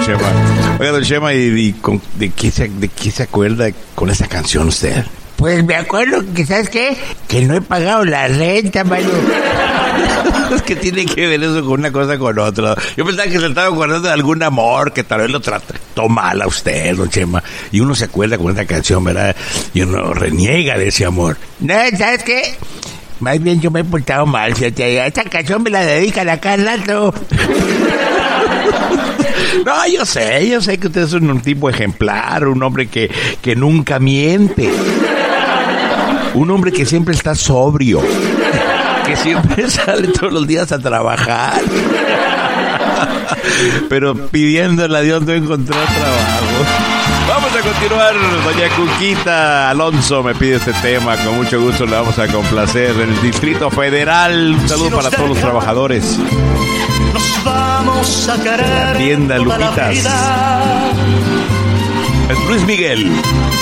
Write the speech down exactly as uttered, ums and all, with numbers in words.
Chema. Oiga, don Chema, ¿y, y con, de, qué se, de qué se acuerda con esa canción usted? Pues me acuerdo que, ¿sabes qué? Que no he pagado la renta, mano. Es que tiene que ver eso con una cosa con otra. Yo pensaba que se estaba acordando de algún amor que tal vez lo trató mal a usted, don Chema. Y uno se acuerda con esta canción, ¿verdad? Y uno reniega de ese amor. No, ¿sabes qué? Más bien yo me he portado mal, fíjate. Esta canción me la dedican acá al rato. No, yo sé, yo sé que usted es un, un tipo ejemplar, un hombre que, que nunca miente. Un hombre que siempre está sobrio. Que siempre sale todos los días a trabajar. Pero pidiéndole a Dios no encontrar trabajo. Vamos a continuar. Doña Cuquita Alonso me pide este tema. Con mucho gusto le vamos a complacer. En el Distrito Federal. Un saludo para todos los trabajadores. Nos vamos a querer. La tienda Lupitas. Es Luis Miguel.